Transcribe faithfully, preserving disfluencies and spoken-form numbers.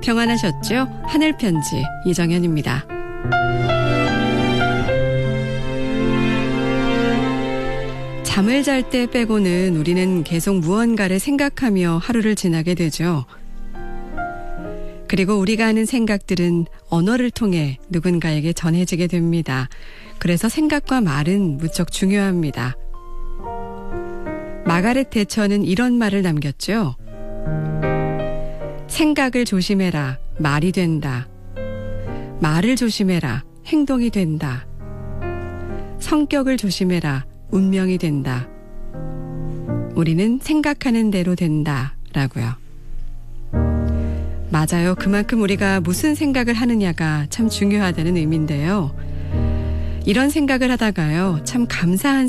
평안하셨죠? 하늘편지 이정현입니다. 잠을 잘 때 빼고는 우리는 계속 무언가를 생각하며 하루를 지나게 되죠. 그리고 우리가 하는 생각들은 언어를 통해 누군가에게 전해지게 됩니다. 그래서 생각과 말은 무척 중요합니다. 마가렛 대처는 이런 말을 남겼죠. 생각을 조심해라, 말이 된다. 말을 조심해라, 행동이 된다. 성격을 조심해라, 운명이 된다. 우리는 생각하는 대로 된다. 라고요. 맞아요. 그만큼 우리가 무슨 생각을 하느냐가 참 중요하다는 의미인데요. 이런 생각을 하다가요, 참 감사한